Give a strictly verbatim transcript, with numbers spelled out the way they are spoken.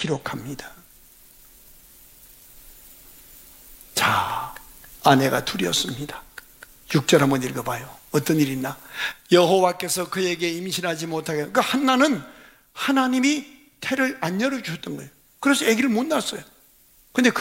기록합니다. 자, 아내가 둘이었습니다. 육 절 한번 읽어봐요. 어떤 일이 있나? 여호와께서 그에게 임신하지 못하게, 그러니까 한나는 하나님이 태를 안 열어주셨던 거예요. 그래서 아기를 못 낳았어요. 근데 그